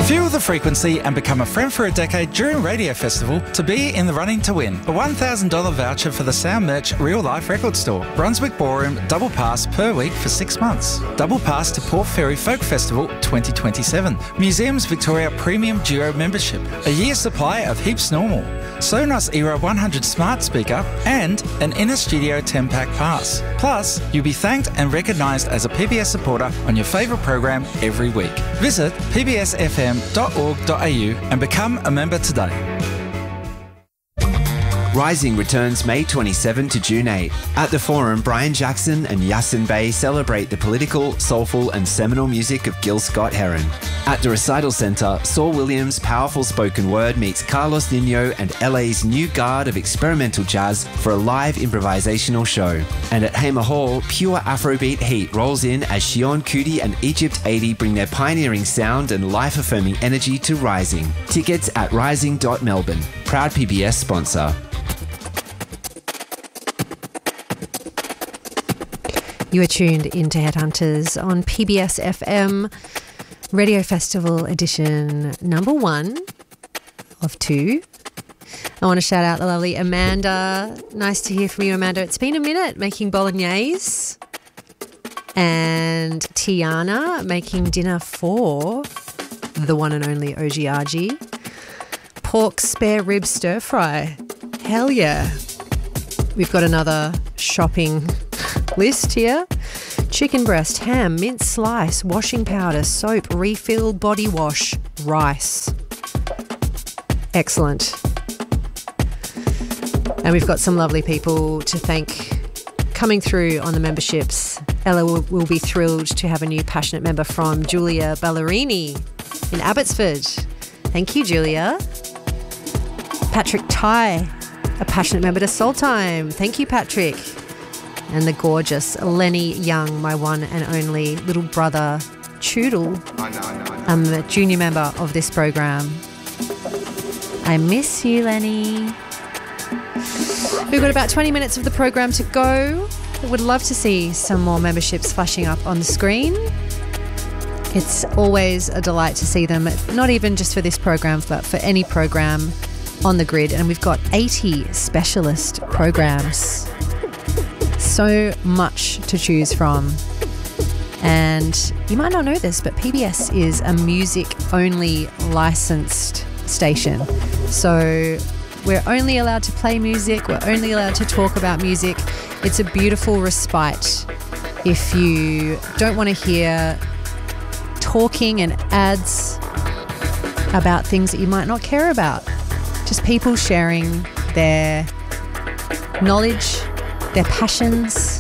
Feel the frequency and become a friend for a decade during Radio Festival to be in the running to win. A $1,000 voucher for the Sound Merch Real Life Record Store. Brunswick Ballroom double pass per week for 6 months. Double pass to Port Fairy Folk Festival 2027. Museums Victoria Premium Duo membership. A year supply of Heaps Normal. Sonos Era 100 smart speaker and an Inner Studio 10-pack pass. Plus, you'll be thanked and recognised as a PBS supporter on your favourite program every week. Visit pbsfm.org.au and become a member today. Rising returns May 27 to June 8. At the Forum, Brian Jackson and Yasin Bey celebrate the political, soulful and seminal music of Gil Scott-Heron. At the Recital Centre, Saul Williams' powerful spoken word meets Carlos Nino and LA's new guard of experimental jazz for a live improvisational show. And at Hamer Hall, pure Afrobeat heat rolls in as Shion Kuti and Egypt 80 bring their pioneering sound and life-affirming energy to Rising. Tickets at rising.melbourne. Proud PBS sponsor. You are tuned into Headhunters on PBS FM, Radio Festival edition number 1 of 2. I want to shout out the lovely Amanda. Nice to hear from you, Amanda. It's been a minute making bolognese. And Tiana making dinner for the one and only Ogiargi. Pork spare rib stir fry. Hell yeah. We've got another shopping list here. Chicken breast, ham, mince slice, washing powder, soap, refill, body wash, rice. Excellent. And we've got some lovely people to thank coming through on the memberships. Ella will be thrilled to have a new passionate member from Julia Ballerini in Abbotsford. Thank you, Julia. Patrick Ty, a passionate member to Soul Time. Thank you, Patrick. And the gorgeous Lenny Young, my one and only little brother, Choodle. I'm the junior member of this program. I miss you, Lenny. We've got about 20 minutes of the program to go. I would love to see some more memberships flashing up on the screen. It's always a delight to see them, not even just for this program, but for any program on the grid. And we've got 80 specialist programs. So much to choose from. And you might not know this, but PBS is a music-only licensed station. So we're only allowed to play music. We're only allowed to talk about music. It's a beautiful respite if you don't want to hear talking and ads about things that you might not care about. Just people sharing their knowledge, their passions.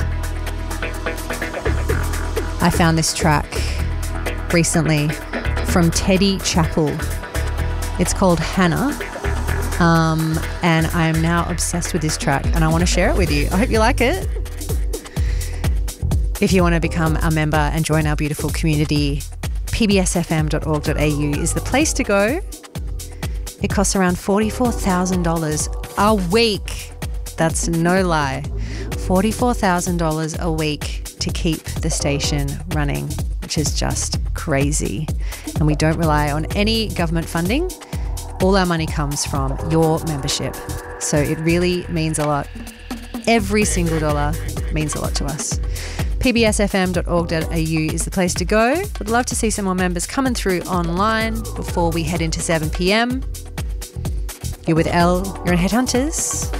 I found this track recently from Teddy Chappell. It's called Hannah. And I'm now obsessed with this track and I want to share it with you. I hope you like it. If you want to become a member and join our beautiful community, pbsfm.org.au is the place to go. It costs around $44,000 a week. That's no lie. $44,000 a week to keep the station running, which is just crazy. And we don't rely on any government funding. All our money comes from your membership. So it really means a lot. Every single dollar means a lot to us. pbsfm.org.au is the place to go. Would love to see some more members coming through online before we head into 7 p.m. You're with Elle. You're in Headhunters.